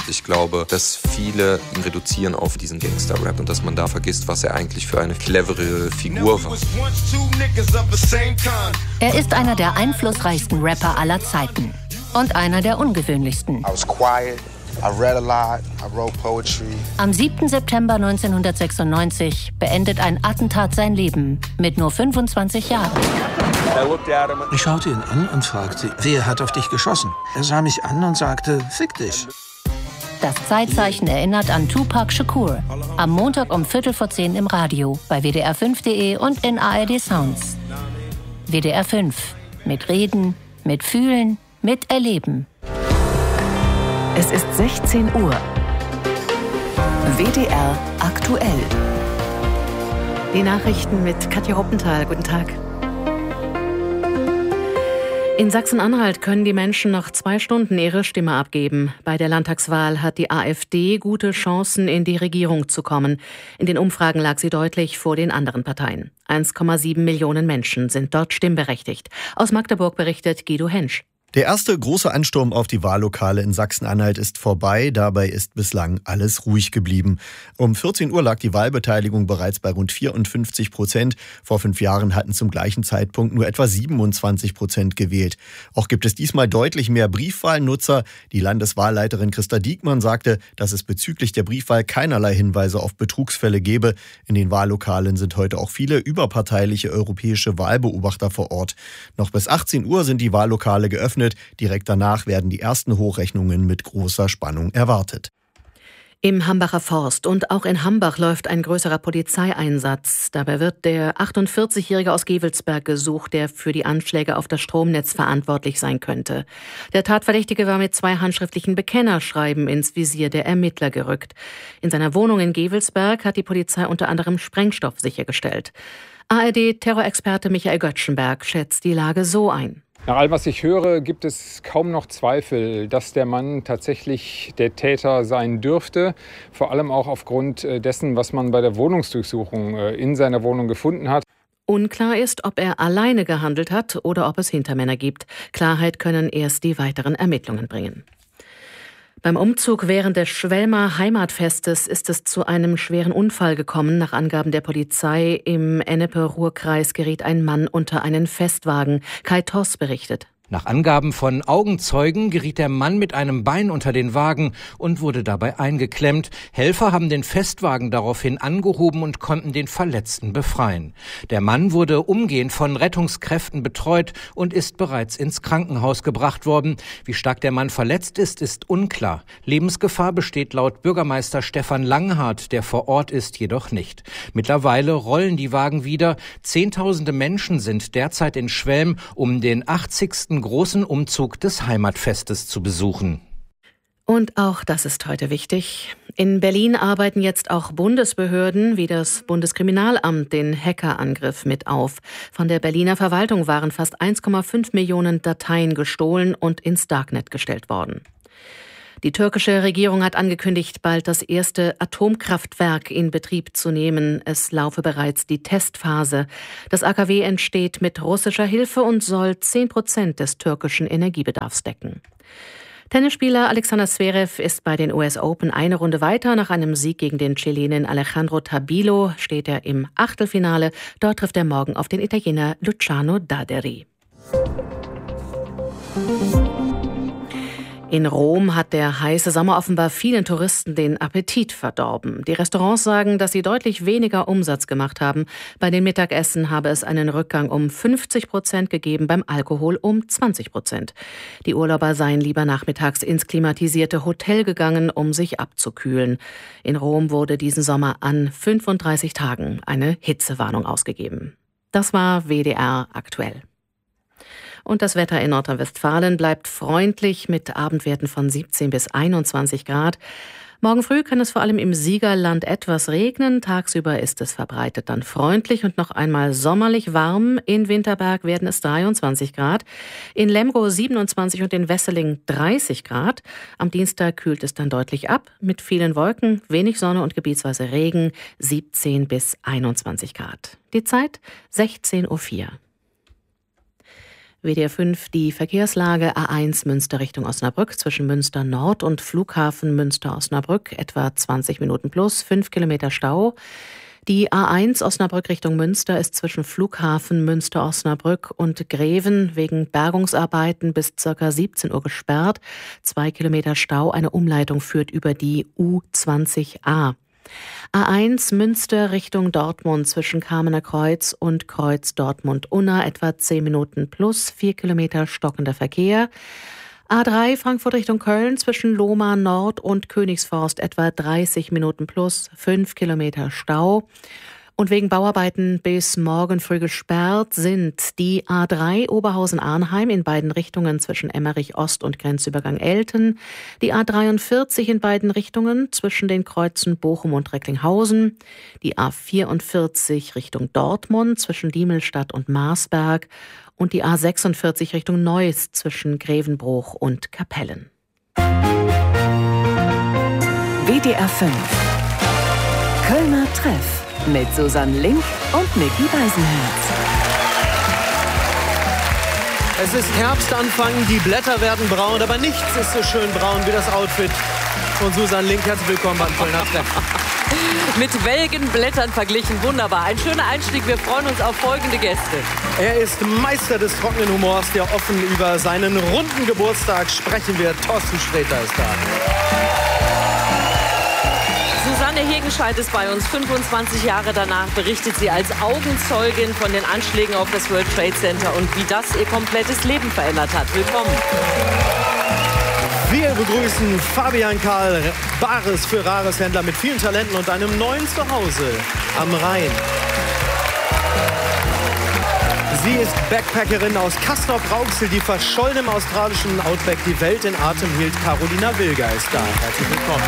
Ich glaube, dass viele ihn reduzieren auf diesen Gangster-Rap und dass man da vergisst, was er eigentlich für eine clevere Figur war. Er ist einer der einflussreichsten Rapper aller Zeiten und einer der ungewöhnlichsten. Am 7. September 1996 beendet ein Attentat sein Leben mit nur 25 Jahren. Ich schaute ihn an und fragte, wer hat auf dich geschossen? Er sah mich an und sagte, fick dich. Das Zeitzeichen erinnert an Tupac Shakur. Am Montag um 9:45 im Radio, bei WDR5.de und in ARD Sounds. WDR 5. Mit Reden, mit Fühlen, mit Erleben. Es ist 16 Uhr. WDR aktuell. Die Nachrichten mit Katja Hoppenthal. Guten Tag. In Sachsen-Anhalt können die Menschen noch 2 Stunden ihre Stimme abgeben. Bei der Landtagswahl hat die AfD gute Chancen, in die Regierung zu kommen. In den Umfragen lag sie deutlich vor den anderen Parteien. 1,7 Millionen Menschen sind dort stimmberechtigt. Aus Magdeburg berichtet Guido Hensch. Der erste große Ansturm auf die Wahllokale in Sachsen-Anhalt ist vorbei. Dabei ist bislang alles ruhig geblieben. Um 14 Uhr lag die Wahlbeteiligung bereits bei rund 54%. Vor 5 Jahren hatten zum gleichen Zeitpunkt nur etwa 27% gewählt. Auch gibt es diesmal deutlich mehr Briefwahlnutzer. Die Landeswahlleiterin Christa Diekmann sagte, dass es bezüglich der Briefwahl keinerlei Hinweise auf Betrugsfälle gebe. In den Wahllokalen sind heute auch viele überparteiliche europäische Wahlbeobachter vor Ort. Noch bis 18 Uhr sind die Wahllokale geöffnet. Direkt danach werden die ersten Hochrechnungen mit großer Spannung erwartet. Im Hambacher Forst und auch in Hambach läuft ein größerer Polizeieinsatz. Dabei wird der 48-Jährige aus Gevelsberg gesucht, der für die Anschläge auf das Stromnetz verantwortlich sein könnte. Der Tatverdächtige war mit 2 handschriftlichen Bekennerschreiben ins Visier der Ermittler gerückt. In seiner Wohnung in Gevelsberg hat die Polizei unter anderem Sprengstoff sichergestellt. ARD-Terrorexperte Michael Göttschenberg schätzt die Lage so ein. Nach allem, was ich höre, gibt es kaum noch Zweifel, dass der Mann tatsächlich der Täter sein dürfte. Vor allem auch aufgrund dessen, was man bei der Wohnungsdurchsuchung in seiner Wohnung gefunden hat. Unklar ist, ob er alleine gehandelt hat oder ob es Hintermänner gibt. Klarheit können erst die weiteren Ermittlungen bringen. Beim Umzug während des Schwelmer Heimatfestes ist es zu einem schweren Unfall gekommen. Nach Angaben der Polizei im Ennepe-Ruhr-Kreis geriet ein Mann unter einen Festwagen. Kai Toss berichtet. Nach Angaben von Augenzeugen geriet der Mann mit einem Bein unter den Wagen und wurde dabei eingeklemmt. Helfer haben den Festwagen daraufhin angehoben und konnten den Verletzten befreien. Der Mann wurde umgehend von Rettungskräften betreut und ist bereits ins Krankenhaus gebracht worden. Wie stark der Mann verletzt ist unklar. Lebensgefahr besteht laut Bürgermeister Stefan Langhardt, der vor Ort ist, jedoch nicht. Mittlerweile rollen die Wagen wieder. Zehntausende Menschen sind derzeit in Schwelm, um den 80. großen Umzug des Heimatfestes zu besuchen. Und auch das ist heute wichtig. In Berlin arbeiten jetzt auch Bundesbehörden wie das Bundeskriminalamt den Hackerangriff mit auf. Von der Berliner Verwaltung waren fast 1,5 Millionen Dateien gestohlen und ins Darknet gestellt worden. Die türkische Regierung hat angekündigt, bald das erste Atomkraftwerk in Betrieb zu nehmen. Es laufe bereits die Testphase. Das AKW entsteht mit russischer Hilfe und soll 10% des türkischen Energiebedarfs decken. Tennisspieler Alexander Zverev ist bei den US Open eine Runde weiter. Nach einem Sieg gegen den Chilenen Alejandro Tabilo steht er im Achtelfinale. Dort trifft er morgen auf den Italiener Luciano Daderi. In Rom hat der heiße Sommer offenbar vielen Touristen den Appetit verdorben. Die Restaurants sagen, dass sie deutlich weniger Umsatz gemacht haben. Bei den Mittagessen habe es einen Rückgang um 50% gegeben, beim Alkohol um 20%. Die Urlauber seien lieber nachmittags ins klimatisierte Hotel gegangen, um sich abzukühlen. In Rom wurde diesen Sommer an 35 Tagen eine Hitzewarnung ausgegeben. Das war WDR aktuell. Und das Wetter in Nordrhein-Westfalen bleibt freundlich mit Abendwerten von 17 bis 21 Grad. Morgen früh kann es vor allem im Siegerland etwas regnen. Tagsüber ist es verbreitet dann freundlich und noch einmal sommerlich warm. In Winterberg werden es 23 Grad, in Lemgo 27 und in Wesseling 30 Grad. Am Dienstag kühlt es dann deutlich ab mit vielen Wolken, wenig Sonne und gebietsweise Regen, 17 bis 21 Grad. Die Zeit 16:04 Uhr. WDR 5, die Verkehrslage A1 Münster Richtung Osnabrück zwischen Münster Nord und Flughafen Münster-Osnabrück etwa 20 Minuten plus, 5 Kilometer Stau. Die A1 Osnabrück Richtung Münster ist zwischen Flughafen Münster-Osnabrück und Greven wegen Bergungsarbeiten bis ca. 17 Uhr gesperrt. 2 Kilometer Stau, eine Umleitung führt über die U20a. A1 Münster Richtung Dortmund zwischen Kamener Kreuz und Kreuz Dortmund-Unna etwa 10 Minuten plus, 4 Kilometer stockender Verkehr. A3 Frankfurt Richtung Köln zwischen Lohmar Nord und Königsforst etwa 30 Minuten plus, 5 Kilometer Stau. Und wegen Bauarbeiten bis morgen früh gesperrt sind die A3 Oberhausen-Arnheim in beiden Richtungen zwischen Emmerich Ost und Grenzübergang Elten, die A43 in beiden Richtungen zwischen den Kreuzen Bochum und Recklinghausen, die A44 Richtung Dortmund zwischen Diemelstadt und Marsberg und die A46 Richtung Neuss zwischen Grevenbruch und Kapellen. WDR 5 Kölner Treff mit Susanne Link und Micky Beisenherz. Es ist Herbstanfang, die Blätter werden braun, aber nichts ist so schön braun wie das Outfit von Susanne Link. Herzlich willkommen beim Kölner Treff. Mit welken Blättern verglichen, wunderbar. Ein schöner Einstieg, wir freuen uns auf folgende Gäste. Er ist Meister des trockenen Humors, der offen über seinen runden Geburtstag sprechen wird. Thorsten Sträter ist da. Susanne Hegenscheidt ist bei uns. 25 Jahre danach berichtet sie als Augenzeugin von den Anschlägen auf das World Trade Center und wie das ihr komplettes Leben verändert hat. Willkommen. Wir begrüßen Fabian Karl, Bares für Rares-Händler mit vielen Talenten und einem neuen Zuhause am Rhein. Sie ist Backpackerin aus Castrop-Rauxel, die verschollen im australischen Outback die Welt in Atem hielt. Carolina Wilger ist da. Herzlich willkommen.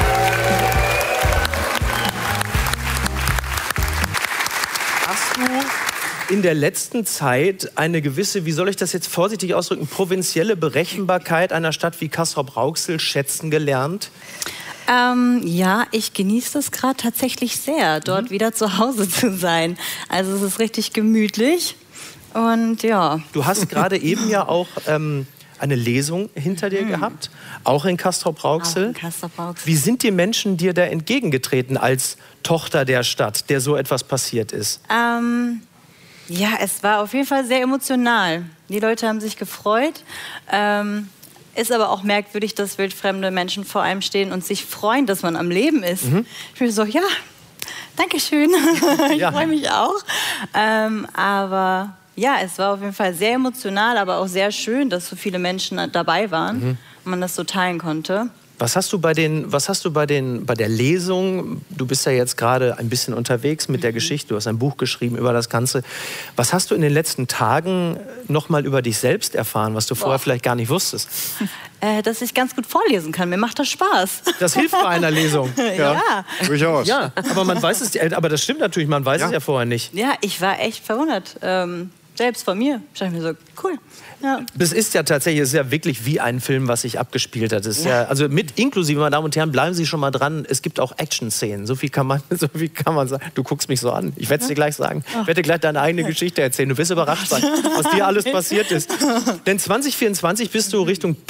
Hast du in der letzten Zeit eine gewisse, wie soll ich das jetzt vorsichtig ausdrücken, provinzielle Berechenbarkeit einer Stadt wie Castrop-Rauxel schätzen gelernt? Ja, ich genieße das gerade tatsächlich sehr, dort wieder zu Hause zu sein. Also es ist richtig gemütlich und ja. Du hast gerade eben ja auch eine Lesung hinter dir gehabt, auch in Castrop-Rauxel. Wie sind die Menschen dir da entgegengetreten als Tochter der Stadt, der so etwas passiert ist? Ja, es war auf jeden Fall sehr emotional. Die Leute haben sich gefreut. Ist aber auch merkwürdig, dass wildfremde Menschen vor einem stehen und sich freuen, dass man am Leben ist. Ich bin so, ja, danke schön. Ich freue mich auch. Aber ja, es war auf jeden Fall sehr emotional, aber auch sehr schön, dass so viele Menschen dabei waren und man das so teilen konnte. Was hast du bei der Lesung, du bist ja jetzt gerade ein bisschen unterwegs mit der Geschichte, du hast ein Buch geschrieben über das Ganze. Was hast du in den letzten Tagen noch mal über dich selbst erfahren, was du vorher vielleicht gar nicht wusstest? Dass ich ganz gut vorlesen kann, mir macht das Spaß. Das hilft bei einer Lesung. Ja. Durchaus. Ja, aber man weiß es, aber das stimmt natürlich, man weiß es ja vorher nicht. Ja, ich war echt verwundert. Selbst von mir. Ich dachte mir so, cool. Ja. Das ist ja tatsächlich, es ist ja wirklich wie ein Film, was sich abgespielt hat. Das ist ja, also mit inklusive, meine Damen und Herren, bleiben Sie schon mal dran. Es gibt auch Action-Szenen. So viel kann man sagen. Du guckst mich so an. Ich werde es dir gleich sagen. Ich werde dir gleich deine eigene Geschichte erzählen. Du wirst überrascht sein, was dir alles passiert ist. Denn 2024 bist du Richtung